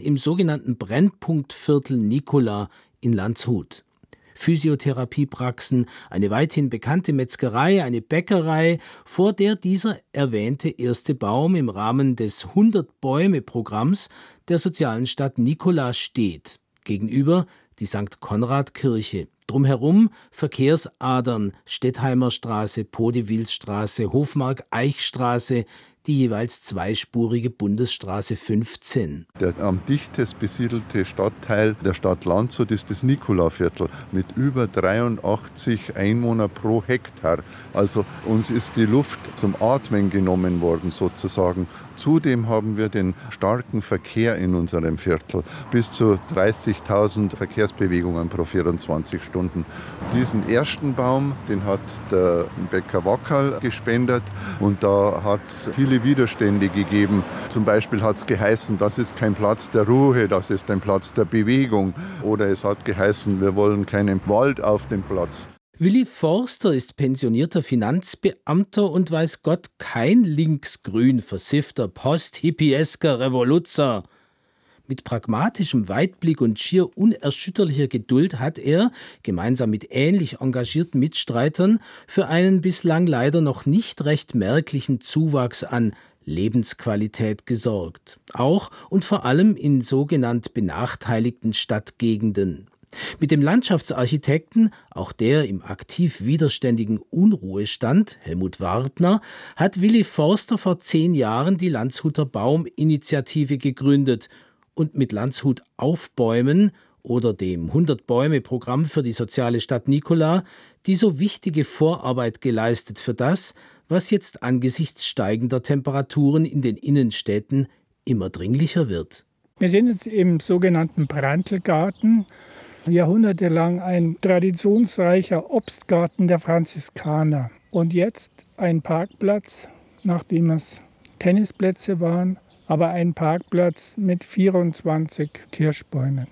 im sogenannten Brennpunktviertel Nikola in Landshut. Physiotherapiepraxen, eine weithin bekannte Metzgerei, eine Bäckerei, vor der dieser erwähnte erste Baum im Rahmen des 100-Bäume-Programms der sozialen Stadt Nikola steht. Gegenüber die St. Konrad-Kirche. Drumherum Verkehrsadern, Stettheimer Straße, Podewilstraße, Hofmark-Eichstraße, die jeweils zweispurige Bundesstraße 15. Der am dichtest besiedelte Stadtteil der Stadt Landshut ist das Nikola-Viertel mit über 83 Einwohner pro Hektar. Also uns ist die Luft zum Atmen genommen worden sozusagen. Zudem haben wir den starken Verkehr in unserem Viertel. Bis zu 30.000 Verkehrsbewegungen pro 24 Stunden. Diesen ersten Baum, den hat der Bäcker Wackerl gespendet und da hat es viele Widerstände gegeben. Zum Beispiel hat es geheißen, das ist kein Platz der Ruhe, das ist ein Platz der Bewegung. Oder es hat geheißen, wir wollen keinen Wald auf dem Platz. Willi Forster ist pensionierter Finanzbeamter und weiß Gott kein linksgrün versiffter post-hippiesker Revoluzzer. Mit pragmatischem Weitblick und schier unerschütterlicher Geduld hat er, gemeinsam mit ähnlich engagierten Mitstreitern, für einen bislang leider noch nicht recht merklichen Zuwachs an Lebensqualität gesorgt. Auch und vor allem in sogenannt benachteiligten Stadtgegenden. Mit dem Landschaftsarchitekten, auch der im aktiv widerständigen Unruhestand, Helmut Wartner, hat Willi Forster vor 10 Jahren die Landshuter Bauminitiative gegründet und mit Landshut aufbäumen oder dem 100-Bäume-Programm für die soziale Stadt Nikola die so wichtige Vorarbeit geleistet für das, was jetzt angesichts steigender Temperaturen in den Innenstädten immer dringlicher wird. Wir sind jetzt im sogenannten Brandlgarten, jahrhundertelang ein traditionsreicher Obstgarten der Franziskaner. Und jetzt ein Parkplatz, nachdem es Tennisplätze waren, aber ein Parkplatz mit 24 Kirschbäumen.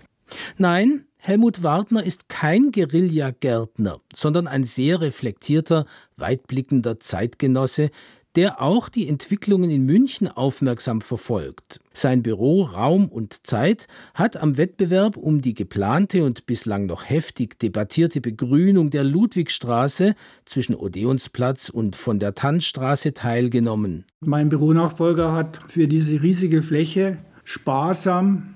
Nein, Helmut Wartner ist kein Guerillagärtner, sondern ein sehr reflektierter, weitblickender Zeitgenosse, der auch die Entwicklungen in München aufmerksam verfolgt. Sein Büro Raum und Zeit hat am Wettbewerb um die geplante und bislang noch heftig debattierte Begrünung der Ludwigstraße zwischen Odeonsplatz und von der Tannstraße teilgenommen. Mein Büronachfolger hat für diese riesige Fläche sparsam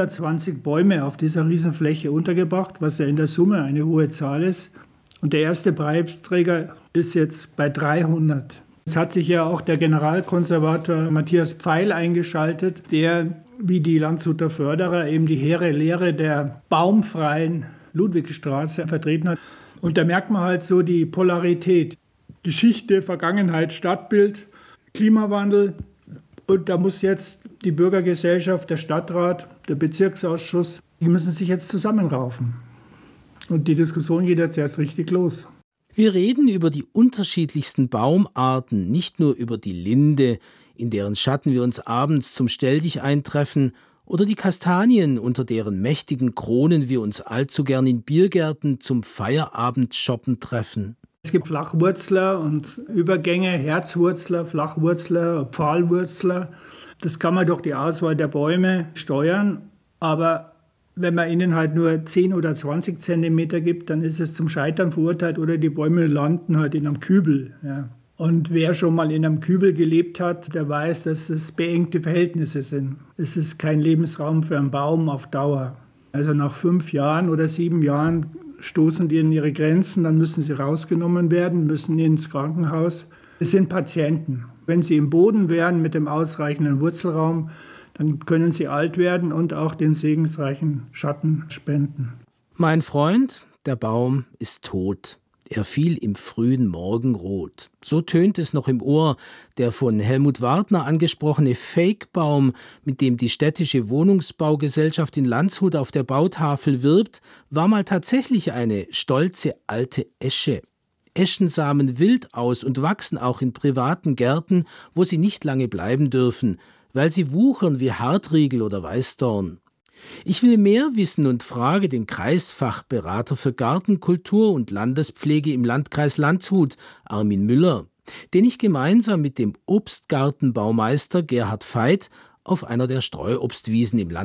120 Bäume auf dieser Riesenfläche untergebracht, was ja in der Summe eine hohe Zahl ist. Und der erste Preisträger ist jetzt bei 300. Es hat sich ja auch der Generalkonservator Matthias Pfeil eingeschaltet, der wie die Landshuter Förderer eben die hehre Lehre der baumfreien Ludwigstraße vertreten hat. Und da merkt man halt so die Polarität. Geschichte, Vergangenheit, Stadtbild, Klimawandel. Und da muss jetzt die Bürgergesellschaft, der Stadtrat, der Bezirksausschuss, die müssen sich jetzt zusammenraufen. Und die Diskussion geht jetzt erst richtig los. Wir reden über die unterschiedlichsten Baumarten, nicht nur über die Linde, in deren Schatten wir uns abends zum Stelldich eintreffen, oder die Kastanien, unter deren mächtigen Kronen wir uns allzu gern in Biergärten zum Feierabendshoppen treffen. Es gibt Flachwurzler und Übergänge, Herzwurzler, Flachwurzler, Pfahlwurzler. Das kann man durch die Auswahl der Bäume steuern, aber wenn man ihnen halt nur 10 oder 20 Zentimeter gibt, dann ist es zum Scheitern verurteilt oder die Bäume landen halt in einem Kübel. Ja. Und wer schon mal in einem Kübel gelebt hat, der weiß, dass es beengte Verhältnisse sind. Es ist kein Lebensraum für einen Baum auf Dauer. Also nach 5 Jahren oder 7 Jahren stoßen die in ihre Grenzen, dann müssen sie rausgenommen werden, müssen ins Krankenhaus. Es sind Patienten. Wenn sie im Boden wären mit dem ausreichenden Wurzelraum, dann können sie alt werden und auch den segensreichen Schatten spenden. Mein Freund, der Baum ist tot. Er fiel im frühen Morgenrot. So tönt es noch im Ohr. Der von Helmut Wartner angesprochene Fake-Baum, mit dem die städtische Wohnungsbaugesellschaft in Landshut auf der Bautafel wirbt, war mal tatsächlich eine stolze alte Esche. Eschen samen wild aus und wachsen auch in privaten Gärten, wo sie nicht lange bleiben dürfen, weil sie wuchern wie Hartriegel oder Weißdorn. Ich will mehr wissen und frage den Kreisfachberater für Gartenkultur und Landespflege im Landkreis Landshut, Armin Müller, den ich gemeinsam mit dem Obstgartenbaumeister Gerhard Veit auf einer der Streuobstwiesen im